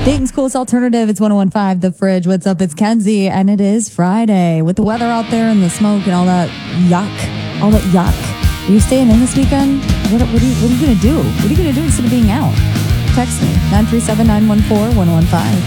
Dayton's coolest alternative. It's 101.5 The Fridge. What's up? It's Kenzie, and it is Friday. With the weather out there and the smoke and all that yuck. All that yuck. Are you staying in this weekend? What are you going to do? What are you going to do instead of being out? Text me, 937-914-115.